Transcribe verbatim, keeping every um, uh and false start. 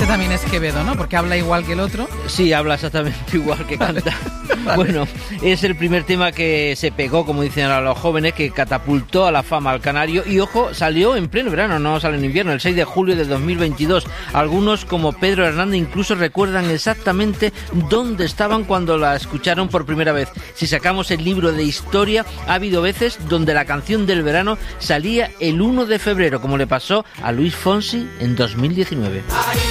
también es Quevedo, ¿no? Porque habla igual que el otro. Sí, habla exactamente igual que canta. Vale. Bueno, es el primer tema que se pegó, como dicen ahora los jóvenes, que catapultó a la fama al canario. Y ojo, salió en pleno verano, no sale en invierno, el seis de julio de dos mil veintidós. Algunos, como Pedro Hernández, incluso recuerdan exactamente dónde estaban cuando la escucharon por primera vez. Si sacamos el libro de historia, ha habido veces donde la canción del verano salía el uno de febrero, como le pasó a Luis Fonsi en dos mil diecinueve.